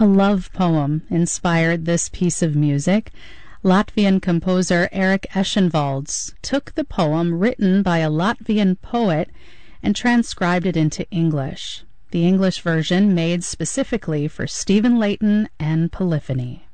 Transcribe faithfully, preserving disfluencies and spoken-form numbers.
A love poem inspired this piece of music. Latvian composer Erik Eschenwalds took the poem written by a Latvian poet and transcribed it into English. The English version made specifically for Stephen Layton and Polyphony.